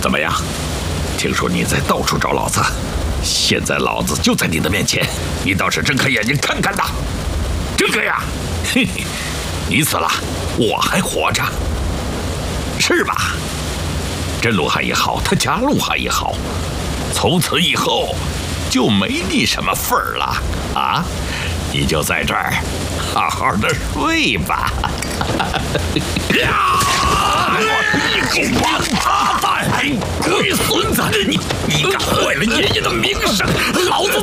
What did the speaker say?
怎么样？听说你在到处找老子，现在老子就在你的面前，你倒是睁开眼睛看看呐！睁开呀！嘿嘿，你死了，我还活着，是吧？真鲁汉也好，他家鲁汉也好，从此以后就没你什么份儿了啊！你就在这儿好好的睡吧。你个王八蛋！龟孙子，你敢坏了爷爷的名声，老子